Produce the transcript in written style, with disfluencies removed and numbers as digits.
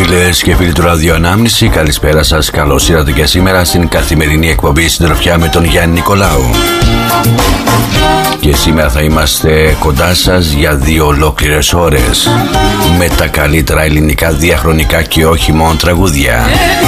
Φίλες και φίλοι του Ραδιοανάμνηση, καλησπέρα σας. Καλώς ήρθατε και σήμερα στην καθημερινή εκπομπή Συντροφιά με τον Γιάννη Νικολάου. Και σήμερα θα είμαστε κοντά σας για 2 ολόκληρες ώρες με τα καλύτερα ελληνικά διαχρονικά και όχι μόνο τραγούδια.